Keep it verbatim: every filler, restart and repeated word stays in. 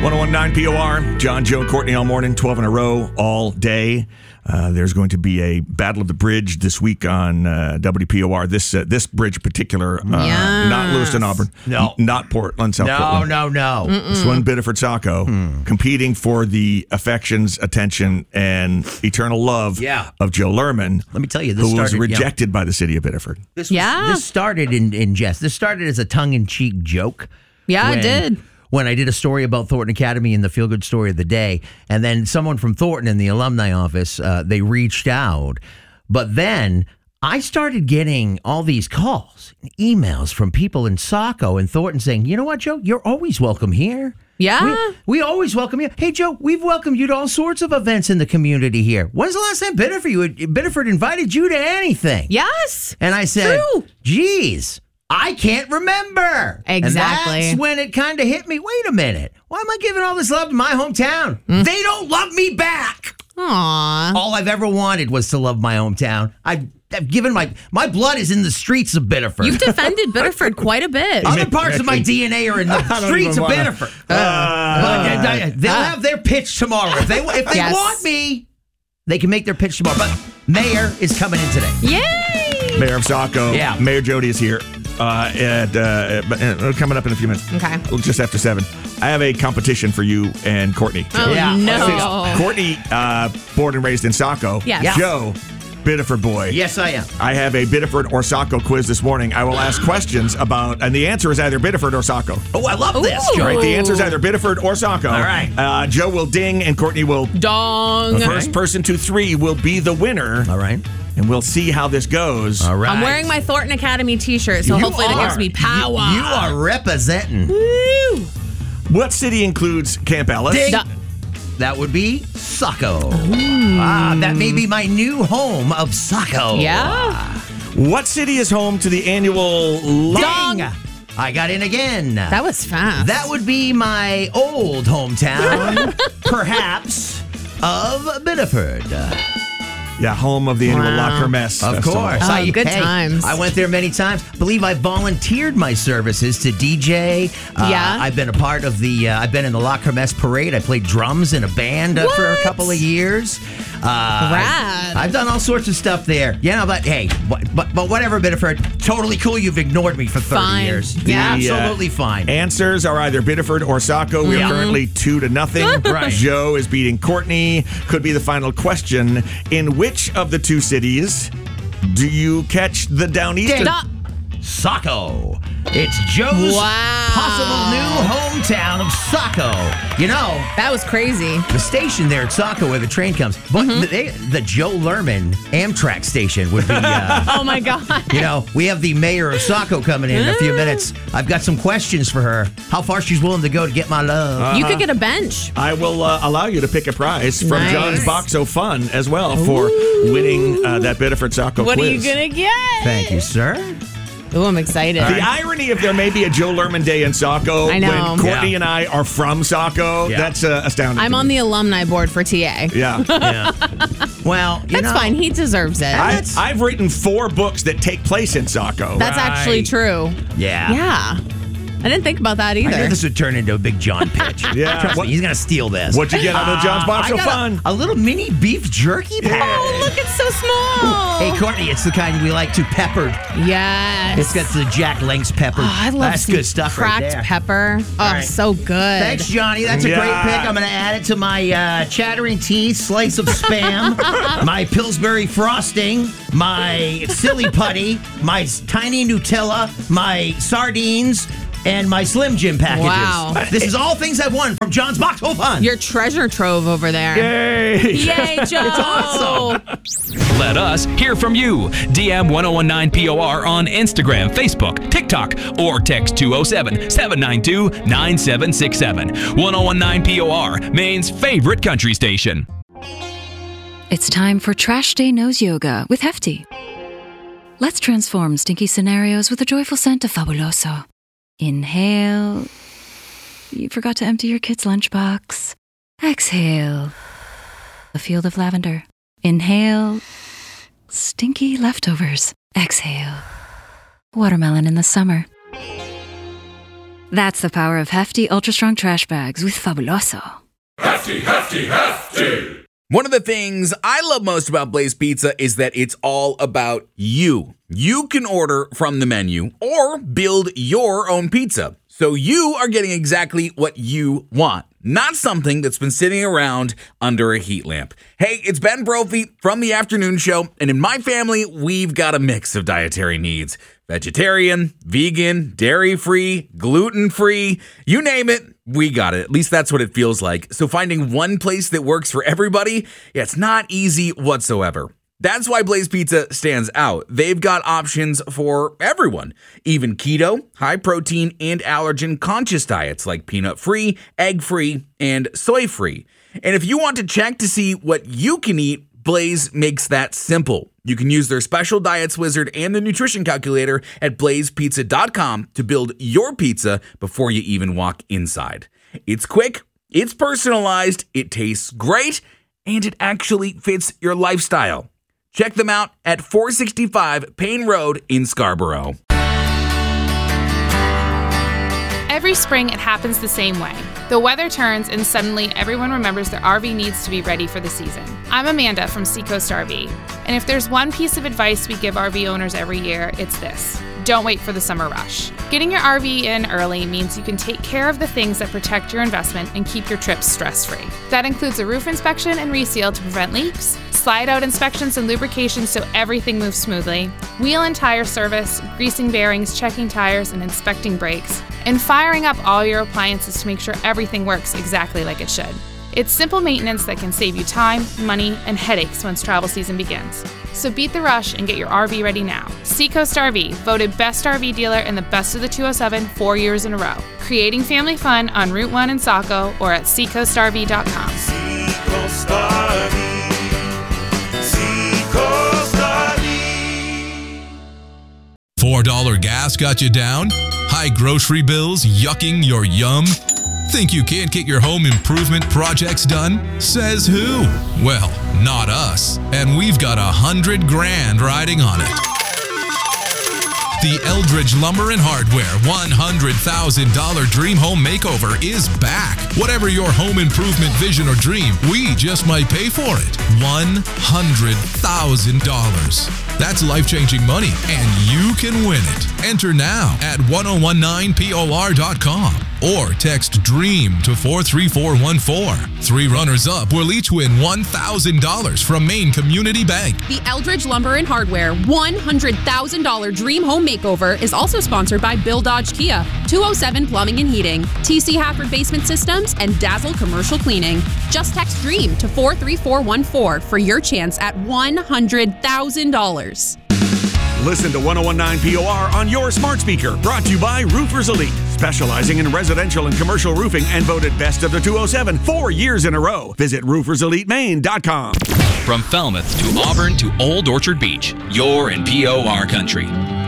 one oh one point nine P O R, John, Joe, and Courtney all morning, twelve in a row, all day. Uh, there's going to be a Battle of the Bridge this week on uh, W P O R. This uh, this bridge in particular, uh, yes. not Lewiston, Auburn, no, n- not Portland, South no, Portland. No, no, no. This one, Biddeford Saco, hmm. competing for the affections, attention, and eternal love yeah. of Joe Lerman. Let me tell you, this who started, was rejected yeah. by the city of Biddeford. This was, yeah, this started in in jest. This started as a tongue-in-cheek joke. Yeah, when, it did. When I did a story about Thornton Academy in the Feel Good Story of the Day, and then someone from Thornton in the alumni office, uh, they reached out. But then I started getting all these calls and emails from people in Saco and Thornton saying, you know what, Joe, you're always welcome here. Yeah. We, we always welcome you. Hey, Joe, we've welcomed you to all sorts of events in the community here. When's the last time Biddeford, Biddeford invited you to anything? Yes. And I said, True. geez, I can't remember. Exactly. And that's when it kind of hit me. Wait a minute. Why am I giving all this love to my hometown? Mm. They don't love me back. Aww. All I've ever wanted was to love my hometown. I've, I've given my my blood is in the streets of Biddeford. You've defended Biddeford quite a bit. Other parts of my D N A are in the streets of Biddeford. Uh, uh, but, uh, they'll uh, have their pitch tomorrow. If they if they yes. want me, they can make their pitch tomorrow. But Mayor is coming in today. Yay! Mayor of Saco. Yeah. Mayor Jody is here. Uh, and uh, uh, coming up in a few minutes. Okay. Just after seven. I have a competition for you and Courtney. Oh, yeah. no. Courtney, uh, born and raised in Saco. Yes. Yeah. Joe, Biddeford boy. Yes, I am. I have a Biddeford or Saco quiz this morning. I will ask questions about, and the answer is either Biddeford or Saco. Oh, I love this, Ooh. Joe. Right? The answer is either Biddeford or Saco. All right. Uh, Joe will ding and Courtney will dong. The first person to three will be the winner. All right. And we'll see how this goes. All right. I'm wearing my Thornton Academy t-shirt, so You hopefully are. that gives me power. You, you are representing. Woo. What city includes Camp Ellis? Ding. Da- That would be Saco. Ah, that may be my new home of Saco. Yeah. What city is home to the annual Ding. Dong. I got in again. That was fast. That would be my old hometown, perhaps, of Biddeford. Yeah, home of the annual Wow. La Kermesse Of Festival. course. Oh, I, good hey, times. I went there many times. I believe I volunteered my services to D J. Uh, Yeah. I've been a part of the, uh, I've been in the La Kermesse parade. I played drums in a band uh, for a What? couple of years. Uh, Rad. I've done all sorts of stuff there. You know, but hey, but, but, but whatever, Biddeford. Totally cool you've ignored me for thirty Fine. years. Yeah. The, uh, Absolutely fine. Answers are either Biddeford or Saco. We Yeah. are currently two to nothing. Right. Joe is beating Courtney. Could be the final question. In which of the two cities do you catch the Downeastern? Da- Saco. It's Joe's Wow. possible new hometown of Saco. You know, that was crazy. the station there at Saco where the train comes, but Mm-hmm. they, the Joe Lerman Amtrak station would be, uh, Oh my God. you know, we have the mayor of Saco coming in in a few minutes. I've got some questions for her. How far she's willing to go to get my love. You could get a bench. I will uh, allow you to pick a prize from Nice. John's Boxo Fun as well for winning uh, that Biddeford Saco What quiz. are you going to get? Thank you, sir. Oh, I'm excited. The irony if there may be a Joe Lerman Day in Saco I know. when Courtney Yeah. and I are from Saco, Yeah. that's uh, astounding. I'm to on me. the alumni board for T A. Yeah. Yeah. Well, you That's know, fine. He deserves it. I, I've written four books that take place in Saco. That's Right. actually true. Yeah. Yeah. I didn't think about that I knew either. this would turn into a big John pitch. Yeah. Trust What- me, he's going to steal this. What'd you get out of John's Box I So got Fun? A, a little mini beef jerky pack. Oh, look, it's so small. Hey, Courtney, it's the kind we like to peppered. Yes. It's got the Jack Link's pepper. Oh, I love That's some good stuff cracked right there. pepper. Oh, right. so good. Thanks, Johnny. That's a Yeah. great pick. I'm going to add it to my uh, chattering teeth, slice of spam, my Pillsbury frosting, my silly putty, my tiny Nutella, my sardines, and my Slim Jim packages. Wow. This is all things I've won from John's Box of Fun. Your treasure trove over there. Yay! Yay, Joe. It's awesome. Let us hear from you. D M one oh one nine P O R on Instagram, Facebook, TikTok, or text two oh seven, seven nine two, nine seven six seven. one oh one nine P O R, Maine's favorite country station. It's time for Trash Day Nose Yoga with Hefty. Let's transform stinky scenarios with a joyful scent of Fabuloso. Inhale. You forgot to empty your kid's lunchbox. Exhale. A field of lavender. Inhale. Stinky leftovers. Exhale. Watermelon in the summer. That's the power of hefty, ultra-strong trash bags with Fabuloso. Hefty, hefty, hefty. One of the things I love most about Blaze Pizza is that it's all about you. You can order from the menu or build your own pizza. So you are getting exactly what you want, not something that's been sitting around under a heat lamp. Hey, it's Ben Brophy from The Afternoon Show, and in my family, we've got a mix of dietary needs. Vegetarian, vegan, dairy-free, gluten-free, you name it, we got it. At least that's what it feels like. So finding one place that works for everybody, yeah, it's not easy whatsoever. That's why Blaze Pizza stands out. They've got options for everyone, even keto, high protein, and allergen conscious diets like peanut-free, egg-free, and soy-free. And if you want to check to see what you can eat, Blaze makes that simple. You can use their special Diets Wizard and the nutrition calculator at blaze pizza dot com to build your pizza before you even walk inside. It's quick, it's personalized, it tastes great, and it actually fits your lifestyle. Check them out at four sixty-five Payne Road in Scarborough. Every spring, it happens the same way. The weather turns and suddenly everyone remembers their R V needs to be ready for the season. I'm Amanda from Seacoast R V, and if there's one piece of advice we give R V owners every year, it's this. Don't wait for the summer rush. Getting your R V in early means you can take care of the things that protect your investment and keep your trips stress-free. That includes a roof inspection and reseal to prevent leaks, slide-out inspections and lubrication so everything moves smoothly, wheel and tire service, greasing bearings, checking tires, and inspecting brakes, and firing up all your appliances to make sure everything works exactly like it should. It's simple maintenance that can save you time, money, and headaches once travel season begins. So beat the rush and get your R V ready now. Seacoast R V, voted Best R V Dealer and the Best of the two oh seven four years in a row. Creating family fun on Route one in Saco or at seacoast r v dot com. Seacoast R V. Seacoast R V. four dollar gas got you down? High grocery bills yucking your yum? Think you can't get your home improvement projects done? Says who? Well, not us. And we've got a hundred grand riding on it. The Eldridge Lumber and Hardware one hundred thousand dollars Dream Home Makeover is back. Whatever your home improvement vision or dream, we just might pay for it. one hundred thousand dollars. That's life-changing money, and you can win it. Enter now at ten nineteen P O R dot com or text DREAM to four three four one four. Three runners-up will each win one thousand dollars from Maine Community Bank. The Eldridge Lumber and Hardware one hundred thousand dollars Dream Home Makeover is also sponsored by Bill Dodge Kia, two oh seven Plumbing and Heating, T C Hafford Basement Systems, and Dazzle Commercial Cleaning. Just text DREAM to four three four one four for your chance at one hundred thousand dollars. Listen to ten nineteen P O R on your smart speaker. Brought to you by Roofers Elite, specializing in residential and commercial roofing and voted Best of the two oh seven four years in a row. Visit roofers elite maine dot com. From Falmouth to Auburn to Old Orchard Beach, you're in P O R country.